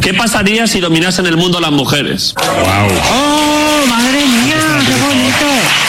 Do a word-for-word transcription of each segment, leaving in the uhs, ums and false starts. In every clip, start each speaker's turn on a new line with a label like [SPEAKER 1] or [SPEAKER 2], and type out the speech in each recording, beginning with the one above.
[SPEAKER 1] ¿Qué pasaría si dominasen el mundo las mujeres?
[SPEAKER 2] Wow.
[SPEAKER 3] ¡Oh, madre mía! ¡Qué bonito!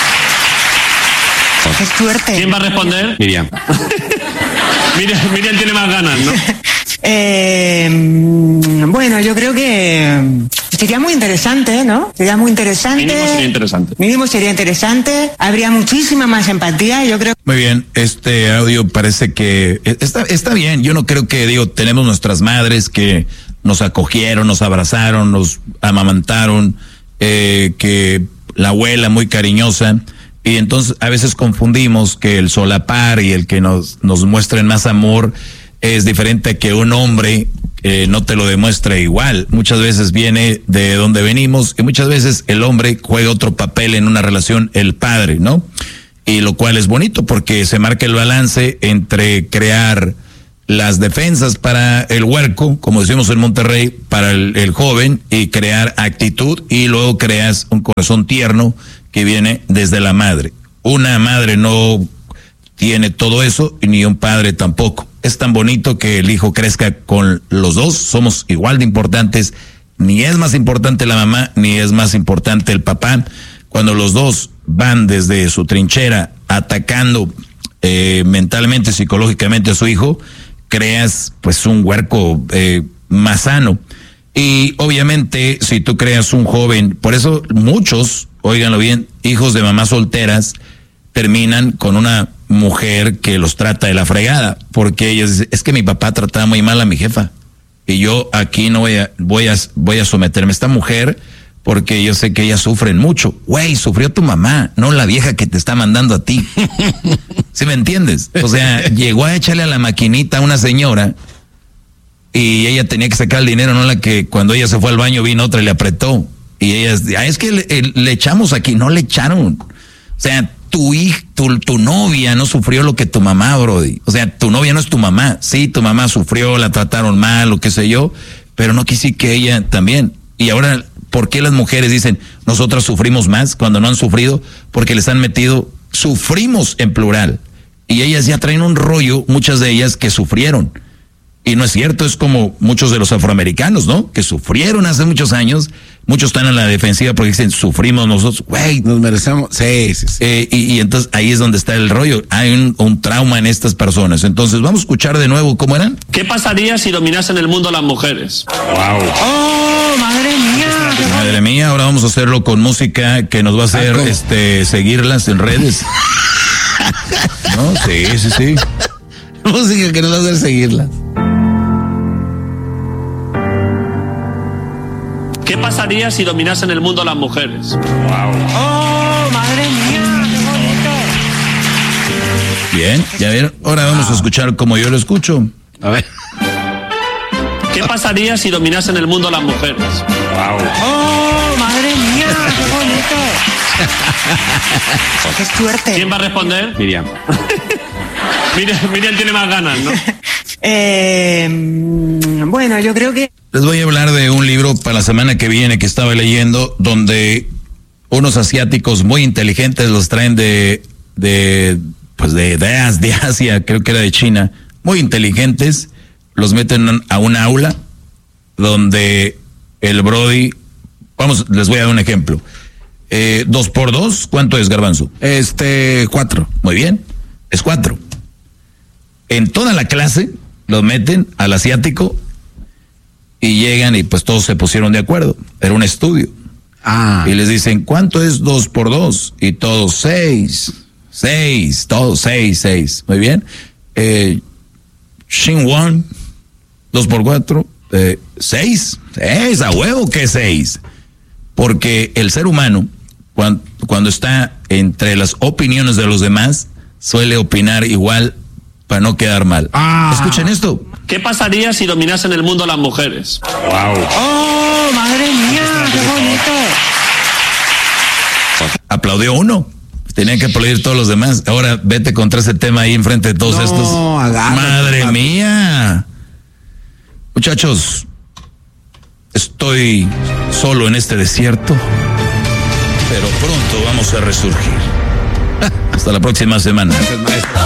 [SPEAKER 3] ¡Qué suerte!
[SPEAKER 1] ¿Quién va a responder?
[SPEAKER 2] Miriam.
[SPEAKER 1] Miriam, Miriam tiene más ganas, ¿no?
[SPEAKER 3] eh, bueno, yo creo que sería muy interesante, ¿no? Sería muy interesante.
[SPEAKER 1] Mínimo sería interesante.
[SPEAKER 3] Mínimo sería interesante. Habría muchísima más empatía, yo creo.
[SPEAKER 4] Muy bien, este audio parece que está, está bien. Yo no creo que, digo, tenemos nuestras madres que nos acogieron, nos abrazaron, nos amamantaron, eh, que la abuela muy cariñosa, y entonces a veces confundimos que el solapar y el que nos, nos muestren más amor es diferente a que un hombre eh, no te lo demuestre igual. Muchas veces viene de donde venimos y muchas veces el hombre juega otro papel en una relación, el padre, ¿no? Y lo cual es bonito porque se marca el balance entre crear las defensas para el huerco, como decimos en Monterrey, para el, el joven, y crear actitud, y luego creas un corazón tierno que viene desde la madre. Una madre no tiene todo eso, ni un padre tampoco. Es tan bonito que el hijo crezca con los dos, somos igual de importantes, ni es más importante la mamá, ni es más importante el papá. Cuando los dos van desde su trinchera atacando eh, mentalmente, psicológicamente a su hijo, creas pues un huerco eh, más sano. Y obviamente si tú creas un joven, por eso muchos, óiganlo bien, hijos de mamás solteras terminan con una mujer que los trata de la fregada, porque ellos dicen, es que mi papá trataba muy mal a mi jefa y yo aquí no voy a voy a voy a someterme a esta mujer porque yo sé que ellas sufren mucho. Güey, sufrió tu mamá, no la vieja que te está mandando a ti. ¿Sí me entiendes? O sea, llegó a echarle a la maquinita a una señora y ella tenía que sacar el dinero, no la que cuando ella se fue al baño vino otra y le apretó. Y ella, ah, es que le, le echamos aquí, no le echaron. O sea, tu hija, tu, tu novia no sufrió lo que tu mamá, brody. O sea, tu novia no es tu mamá. Sí, tu mamá sufrió, la trataron mal o qué sé yo, pero no quise que ella también. Y ahora, ¿por qué las mujeres dicen, nosotras sufrimos más cuando no han sufrido? Porque les han metido, sufrimos en plural. Y ellas ya traen un rollo, muchas de ellas que sufrieron. Y no es cierto, es como muchos de los afroamericanos, ¿no? Que sufrieron hace muchos años, muchos están en la defensiva porque dicen, sufrimos nosotros, güey.
[SPEAKER 2] Nos merecemos, sí, sí, sí.
[SPEAKER 4] Eh, y, y entonces ahí es donde está el rollo, hay un, un trauma en estas personas. Entonces vamos a escuchar de nuevo cómo eran.
[SPEAKER 1] ¿Qué pasaría si dominasen el mundo las mujeres?
[SPEAKER 2] Wow.
[SPEAKER 3] ¡Oh, madre mía! qué bonito!
[SPEAKER 4] Madre mía, ahora vamos a hacerlo con música que nos va a hacer
[SPEAKER 2] Ah,
[SPEAKER 4] este seguirlas en redes. ¿No? Sí, sí, sí.
[SPEAKER 2] Música que nos va a hacer seguirla.
[SPEAKER 1] ¿Qué pasaría si dominasen el mundo las mujeres?
[SPEAKER 2] Wow.
[SPEAKER 3] ¡Oh, madre mía! ¡Qué bonito!
[SPEAKER 4] Bien, ya vieron. Ahora vamos a escuchar como yo lo escucho.
[SPEAKER 2] A ver.
[SPEAKER 1] ¿Qué pasaría si dominasen el mundo las mujeres?
[SPEAKER 2] Wow.
[SPEAKER 3] ¡Oh, madre mía! ¡Qué bonito! ¡Qué suerte!
[SPEAKER 1] ¿Quién va a responder?
[SPEAKER 2] Miriam.
[SPEAKER 1] Miriam, Miriam tiene más ganas, ¿no?
[SPEAKER 3] Eh, bueno, yo creo que...
[SPEAKER 4] Les voy a hablar de un libro para la semana que viene que estaba leyendo, donde unos asiáticos muy inteligentes los traen de, de, pues de, de, de Asia, creo que era de China, muy inteligentes, los meten a una aula donde el brody, vamos, les voy a dar un ejemplo. Eh, dos por dos, ¿cuánto es, Garbanzo?
[SPEAKER 2] Este, cuatro.
[SPEAKER 4] Muy bien, es cuatro. En toda la clase los meten al asiático y llegan y pues todos se pusieron de acuerdo. Era un estudio.
[SPEAKER 2] Ah.
[SPEAKER 4] Y les dicen, ¿cuánto es dos por dos? Y todos, seis, seis, todos seis, seis. Muy bien. Eh, Xinhuan, dos por cuatro, eh, seis, seis, a huevo que seis. Porque el ser humano, cuando, cuando está entre las opiniones de los demás, suele opinar igual para no quedar mal.
[SPEAKER 2] Ah.
[SPEAKER 4] Escuchen esto.
[SPEAKER 1] ¿Qué pasaría si dominasen el mundo las mujeres?
[SPEAKER 2] Wow.
[SPEAKER 3] ¡Oh, madre mía! ¡Qué bonito!
[SPEAKER 4] Aplaudió uno. Tenían que aplaudir todos los demás. Ahora vete contra ese tema ahí enfrente de todos
[SPEAKER 2] No,
[SPEAKER 4] estos.
[SPEAKER 2] agárrate,
[SPEAKER 4] Madre
[SPEAKER 2] papi.
[SPEAKER 4] mía. Muchachos, estoy solo en este desierto, pero pronto vamos a resurgir. Hasta la próxima semana.
[SPEAKER 2] Gracias, maestro.